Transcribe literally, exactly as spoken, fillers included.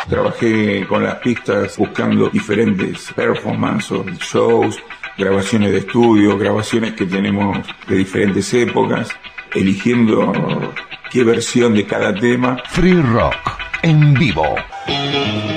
Trabajé con las pistas buscando diferentes performances, shows, grabaciones de estudio, grabaciones que tenemos de diferentes épocas, eligiendo qué versión de cada tema. Free Rock en vivo.